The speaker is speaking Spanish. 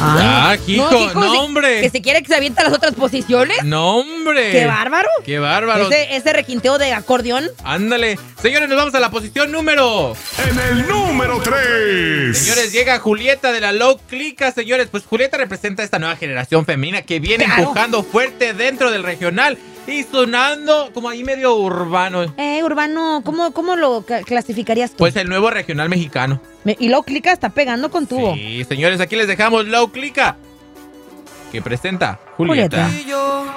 Ah, hijo, no, hombre. Que se quiere que se avienta las otras posiciones. No, hombre. ¡Qué bárbaro! ¡Qué bárbaro! Ese requinteo de acordeón. Ándale. Señores, nos vamos a la posición número... En el número 3. Señores, llega Julieta de la Low Clica. Señores, pues Julieta representa esta nueva generación femenina que viene empujando fuerte dentro del regional y sonando como ahí medio urbano. Urbano, ¿cómo lo clasificarías tú? Pues el nuevo regional mexicano. Y Low Clica está pegando con tubo. Sí, señores, aquí les dejamos Low Clica, que presenta Julieta.